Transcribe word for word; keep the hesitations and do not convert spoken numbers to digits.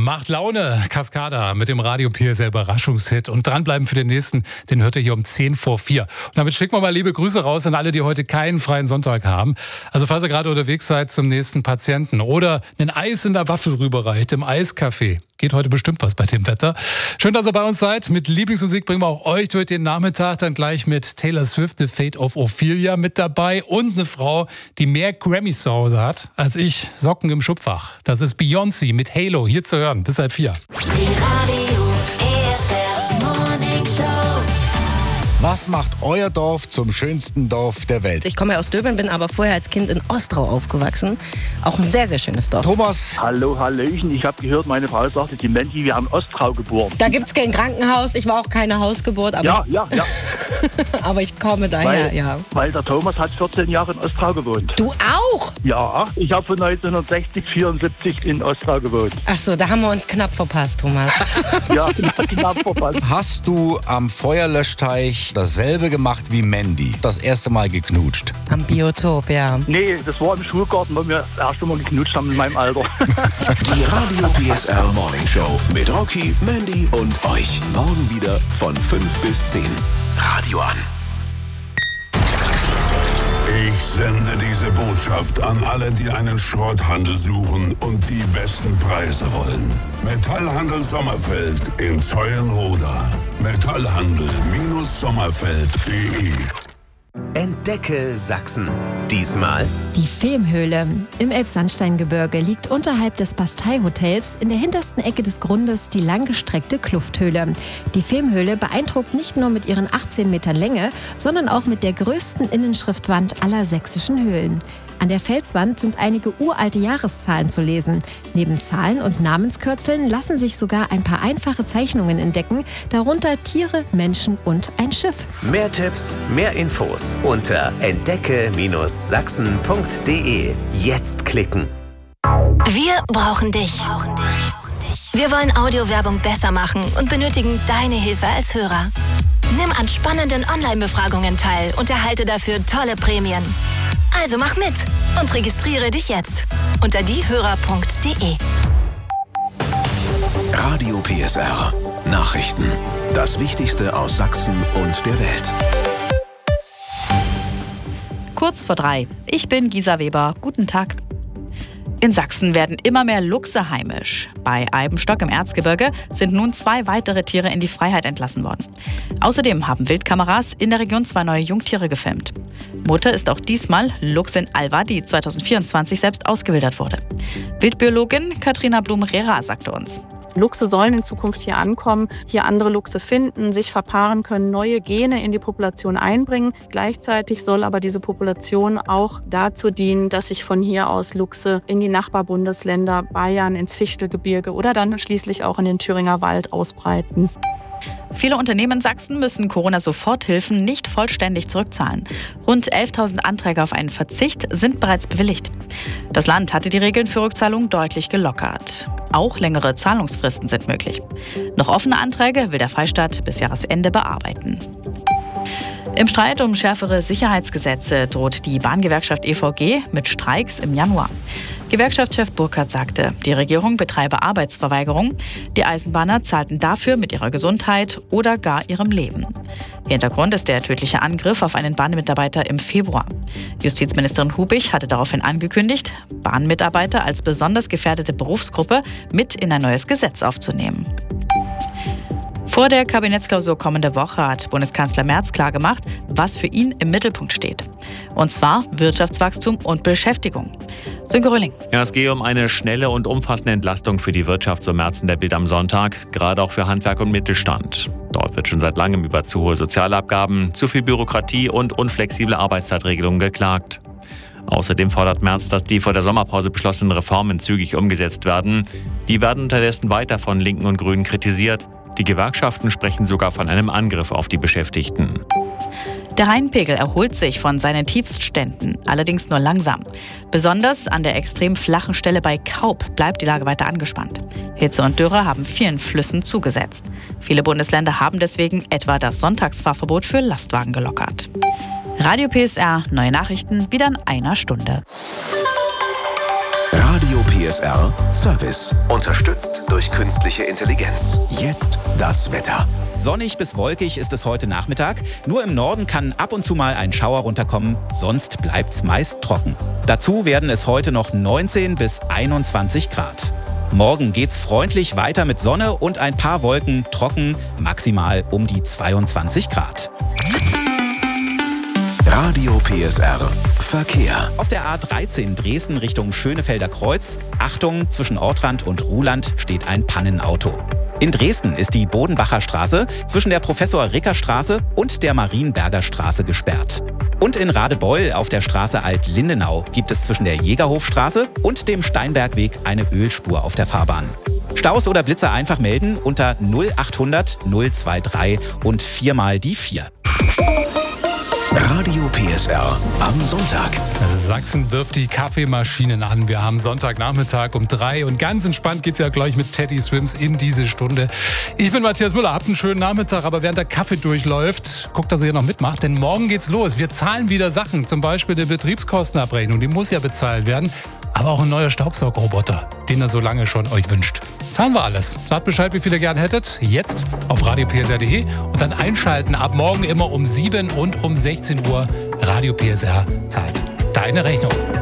Macht Laune, Cascada mit dem Radio P S R Überraschungshit. Und dranbleiben für den nächsten, den hört ihr hier um zehn vor vier. Und damit schicken wir mal liebe Grüße raus an alle, die heute keinen freien Sonntag haben. Also falls ihr gerade unterwegs seid zum nächsten Patienten oder ein Eis in der Waffel rüberreicht im Eiscafé. Geht heute bestimmt was bei dem Wetter. Schön, dass ihr bei uns seid. Mit Lieblingsmusik bringen wir auch euch durch den Nachmittag. Dann gleich mit Taylor Swift, The Fate of Ophelia mit dabei. Und eine Frau, die mehr Grammys zu Hause hat als ich. Socken im Schubfach. Das ist Beyoncé mit Halo. Hier zu hören. Bis halb vier. Die Radio P S R Morning Show. Was macht euer Dorf zum schönsten Dorf der Welt? Ich komme aus Döbeln, bin aber vorher als Kind in Ostrau aufgewachsen. Auch ein sehr, sehr schönes Dorf. Thomas. Hallo, Hallöchen. Ich habe gehört, meine Frau sagte, die Menti, wir haben Ostrau geboren. Da gibt es kein Krankenhaus. Ich war auch keine Hausgeburt. Aber ja, ich, ja, ja. aber ich komme daher, weil, ja. Weil der Thomas hat vierzehn Jahre in Ostrau gewohnt. Du auch? Ja, ich habe von neunzehnhundertsechzig, vierundsiebzig in Ostrau gewohnt. Ach so, da haben wir uns knapp verpasst, Thomas. Ja, knapp, knapp verpasst. Hast du am Feuerlöschteich dasselbe gemacht wie Mandy? Das erste Mal geknutscht? Am Biotop, ja. Nee, das war im Schulgarten, wo wir das erste Mal geknutscht haben in meinem Alter. Die Radio P S R Morning Show mit Rocky, Mandy und euch. Morgen wieder von fünf bis zehn. Radio an. Ich sende diese Botschaft an alle, die einen Schrotthandel suchen und die besten Preise wollen. Metallhandel Sommerfeld in Zeulenroda. Metallhandel Sommerfeld punkt de. Entdecke Sachsen. Diesmal die Vemhöhle im Elbsandsteingebirge liegt unterhalb des Bastei-Hotels in der hintersten Ecke des Grundes die langgestreckte Klufthöhle. Die Vemhöhle beeindruckt nicht nur mit ihren achtzehn Metern Länge, sondern auch mit der größten Innenschriftwand aller sächsischen Höhlen. An der Felswand sind einige uralte Jahreszahlen zu lesen. Neben Zahlen und Namenskürzeln lassen sich sogar ein paar einfache Zeichnungen entdecken, darunter Tiere, Menschen und ein Schiff. Mehr Tipps, mehr Infos unter entdecke Sachsen punkt de. Jetzt klicken. Wir brauchen dich. Wir wollen Audiowerbung besser machen und benötigen deine Hilfe als Hörer. Nimm an spannenden Online-Befragungen teil und erhalte dafür tolle Prämien. Also mach mit und registriere dich jetzt unter diehörer punkt de. Radio P S R. Nachrichten. Das Wichtigste aus Sachsen und der Welt. Kurz vor drei. Ich bin Gisa Weber. Guten Tag. In Sachsen werden immer mehr Luchse heimisch. Bei Eibenstock im Erzgebirge sind nun zwei weitere Tiere in die Freiheit entlassen worden. Außerdem haben Wildkameras in der Region zwei neue Jungtiere gefilmt. Mutter ist auch diesmal Luchsin Alva, die zweitausendvierundzwanzig selbst ausgewildert wurde. Wildbiologin Katrina Blum-Rera sagte uns: Luchse sollen in Zukunft hier ankommen, hier andere Luchse finden, sich verpaaren können, neue Gene in die Population einbringen. Gleichzeitig soll aber diese Population auch dazu dienen, dass sich von hier aus Luchse in die Nachbarbundesländer Bayern, ins Fichtelgebirge oder dann schließlich auch in den Thüringer Wald ausbreiten. Viele Unternehmen in Sachsen müssen Corona-Soforthilfen nicht vollständig zurückzahlen. Rund elftausend Anträge auf einen Verzicht sind bereits bewilligt. Das Land hatte die Regeln für Rückzahlung deutlich gelockert. Auch längere Zahlungsfristen sind möglich. Noch offene Anträge will der Freistaat bis Jahresende bearbeiten. Im Streit um schärfere Sicherheitsgesetze droht die Bahngewerkschaft E V G mit Streiks im Januar. Gewerkschaftschef Burkhardt sagte, die Regierung betreibe Arbeitsverweigerung. Die Eisenbahner zahlten dafür mit ihrer Gesundheit oder gar ihrem Leben. Hintergrund ist der tödliche Angriff auf einen Bahnmitarbeiter im Februar. Justizministerin Hubich hatte daraufhin angekündigt, Bahnmitarbeiter als besonders gefährdete Berufsgruppe mit in ein neues Gesetz aufzunehmen. Vor der Kabinettsklausur kommende Woche hat Bundeskanzler Merz klargemacht, was für ihn im Mittelpunkt steht. Und zwar Wirtschaftswachstum und Beschäftigung. Sönke Röhling. Ja, es gehe um eine schnelle und umfassende Entlastung für die Wirtschaft, so Merz in der Bild am Sonntag, gerade auch für Handwerk und Mittelstand. Dort wird schon seit langem über zu hohe Sozialabgaben, zu viel Bürokratie und unflexible Arbeitszeitregelungen geklagt. Außerdem fordert Merz, dass die vor der Sommerpause beschlossenen Reformen zügig umgesetzt werden. Die werden unterdessen weiter von Linken und Grünen kritisiert. Die Gewerkschaften sprechen sogar von einem Angriff auf die Beschäftigten. Der Rheinpegel erholt sich von seinen Tiefstständen, allerdings nur langsam. Besonders an der extrem flachen Stelle bei Kaub bleibt die Lage weiter angespannt. Hitze und Dürre haben vielen Flüssen zugesetzt. Viele Bundesländer haben deswegen etwa das Sonntagsfahrverbot für Lastwagen gelockert. Radio P S R, neue Nachrichten wieder in einer Stunde. Radio P P S R Service. Unterstützt durch künstliche Intelligenz. Jetzt das Wetter. Sonnig bis wolkig ist es heute Nachmittag. Nur im Norden kann ab und zu mal ein Schauer runterkommen, sonst bleibt's meist trocken. Dazu werden es heute noch neunzehn bis einundzwanzig Grad. Morgen geht's freundlich weiter mit Sonne und ein paar Wolken, trocken, maximal um die zweiundzwanzig Grad. Radio P S R Verkehr. Auf der A dreizehn Dresden Richtung Schönefelder Kreuz, Achtung, zwischen Ortrand und Ruhland steht ein Pannenauto. In Dresden ist die Bodenbacher Straße zwischen der Professor-Ricker-Straße und der Marienberger Straße gesperrt. Und in Radebeul auf der Straße Alt-Lindenau gibt es zwischen der Jägerhofstraße und dem Steinbergweg eine Ölspur auf der Fahrbahn. Staus oder Blitzer einfach melden unter null achthundert null dreiundzwanzig und viermal die vier. Radio P S R am Sonntag. Sachsen wirft die Kaffeemaschinen an. Wir haben Sonntagnachmittag um drei und ganz entspannt geht's ja gleich mit Teddy Swims in diese Stunde. Ich bin Matthias Müller, habt einen schönen Nachmittag, aber während der Kaffee durchläuft, guckt, dass ihr noch mitmacht, denn morgen geht's los. Wir zahlen wieder Sachen, zum Beispiel die Betriebskostenabrechnung, die muss ja bezahlt werden, aber auch ein neuer Staubsaugerroboter, den ihr so lange schon euch wünscht. Zahlen wir alles. Sagt Bescheid, wie viel ihr gern hättet. Jetzt auf radio p s r punkt d e und dann einschalten. Ab morgen immer um sieben und um sechzehn Uhr. Radio P S R zahlt deine Rechnung.